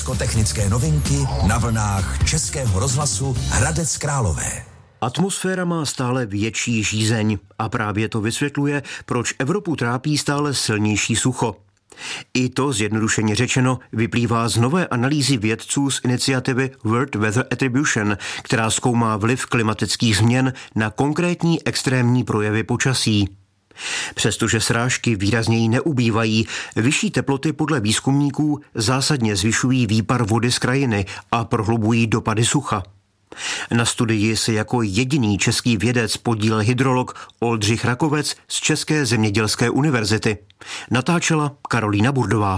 Vědecko-technické novinky na vlnách Českého rozhlasu Hradec Králové. Atmosféra má stále větší žízeň a právě to vysvětluje, proč Evropu trápí stále silnější sucho. I to, zjednodušeně řečeno, vyplývá z nové analýzy vědců z iniciativy World Weather Attribution, která zkoumá vliv klimatických změn na konkrétní extrémní projevy počasí. Přestože srážky výrazněji neubývají, vyšší teploty podle výzkumníků zásadně zvyšují výpar vody z krajiny a prohlubují dopady sucha. Na studii se jako jediný český vědec podílel hydrolog Oldřich Rakovec z České zemědělské univerzity. Natáčela Karolína Burdová.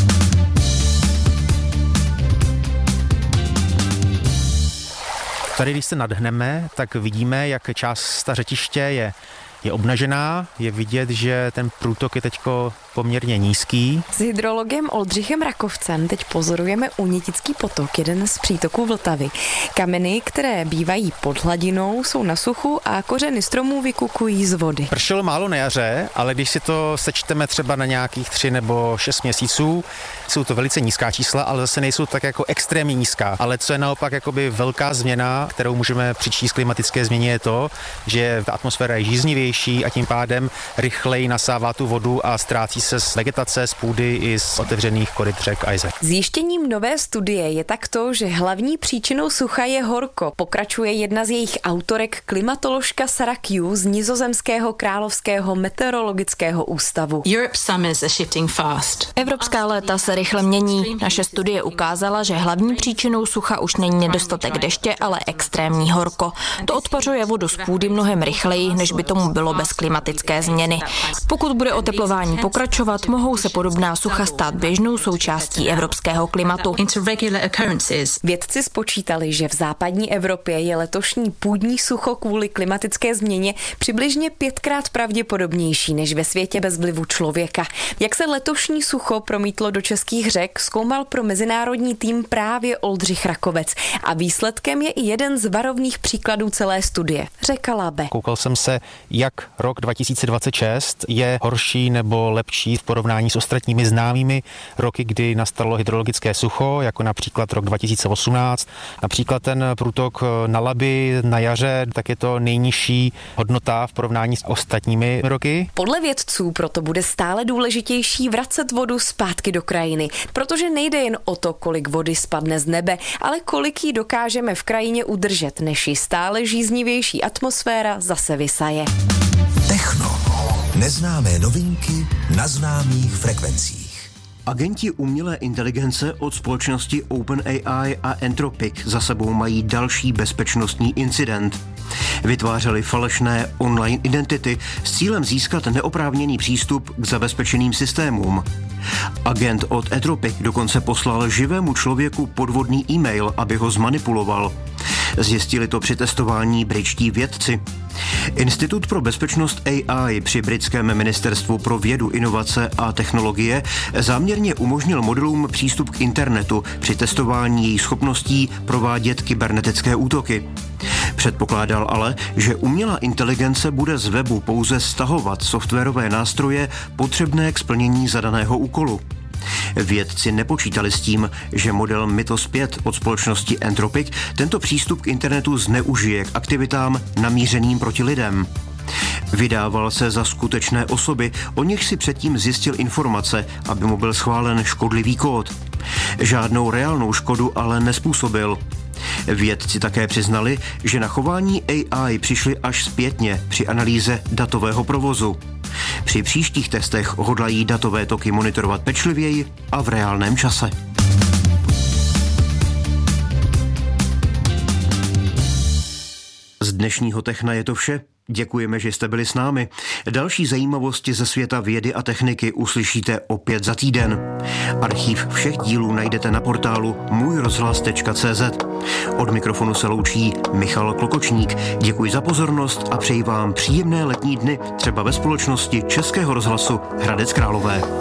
Tady, když se nadhneme, tak vidíme, jak část řetiště je obnažená, je vidět, že ten průtok je teďko poměrně nízký. S hydrologem Oldřichem Rakovcem teď pozorujeme Unitický potok, jeden z přítoků Vltavy. Kameny, které bývají pod hladinou, jsou na suchu a kořeny stromů vykukují z vody. Pršelo málo na jaře, ale když si to sečteme třeba na nějakých 3 nebo 6 měsíců, jsou to velice nízká čísla, ale zase nejsou tak jako extrémně nízká. Ale co je naopak jakoby velká změna, kterou můžeme přičíst klimatické změně, je to, že ta atmosféra je žíznivější a tím pádem rychleji nasává tu vodu a ztrácí se z vegetace, z půdy i z otevřených koryt řek a jezer. Zjištěním nové studie je tak to, že hlavní příčinou sucha je horko. Pokračuje jedna z jejich autorek, klimatoložka Sarah Q z nizozemského královského meteorologického ústavu. Evropská léta se rychle mění. Naše studie ukázala, že hlavní příčinou sucha už není nedostatek deště, ale extrémní horko. To odpařuje vodu z půdy mnohem rychleji, než by tomu bylo bez klimatické změny. Pokud bude oteplování pokračovat, mohou se podobná sucha stát běžnou součástí evropského klimatu. Vědci spočítali, že v západní Evropě je letošní půdní sucho kvůli klimatické změně přibližně 5krát pravděpodobnější než ve světě bez vlivu člověka. Jak se letošní sucho promítlo do českých řek, zkoumal pro mezinárodní tým právě Oldřich Rakovec. A výsledkem je i jeden z varovných příkladů celé studie. Řeka Labe. Koukal jsem se, jak rok 2026 je horší nebo lepší v porovnání s ostatními známými roky, kdy nastalo hydrologické sucho, jako například rok 2018. Například ten průtok na Labi na jaře, tak je to nejnižší hodnota v porovnání s ostatními roky. Podle vědců proto bude stále důležitější vracet vodu zpátky do krajiny, protože nejde jen o to, kolik vody spadne z nebe, ale kolik ji dokážeme v krajině udržet, než ji stále žíznivější atmosféra zase vysaje. Techno. Neznámé novinky na známých frekvencích. Agenti umělé inteligence od společnosti OpenAI a Anthropic za sebou mají další bezpečnostní incident. Vytvářeli falešné online identity s cílem získat neoprávněný přístup k zabezpečeným systémům. Agent od Anthropic dokonce poslal živému člověku podvodný e-mail, aby ho zmanipuloval. Zjistili to při testování britští vědci. Institut pro bezpečnost AI při britském ministerstvu pro vědu, inovace a technologie záměrně umožnil modelům přístup k internetu při testování jejich schopností provádět kybernetické útoky. Předpokládal ale, že umělá inteligence bude z webu pouze stahovat softwarové nástroje potřebné k splnění zadaného úkolu. Vědci nepočítali s tím, že model Mythos 5 od společnosti Anthropic tento přístup k internetu zneužije k aktivitám namířeným proti lidem. Vydával se za skutečné osoby, o nich si předtím zjistil informace, aby mu byl schválen škodlivý kód. Žádnou reálnou škodu ale nezpůsobil. Vědci také přiznali, že na chování AI přišli až zpětně při analýze datového provozu. Při příštích testech hodlají datové toky monitorovat pečlivěji a v reálném čase. Z dnešního Techna je to vše. Děkujeme, že jste byli s námi. Další zajímavosti ze světa vědy a techniky uslyšíte opět za týden. Archív všech dílů najdete na portálu můjrozhlas.cz. Od mikrofonu se loučí Michal Klokočník. Děkuji za pozornost a přeji vám příjemné letní dny, třeba ve společnosti Českého rozhlasu Hradec Králové.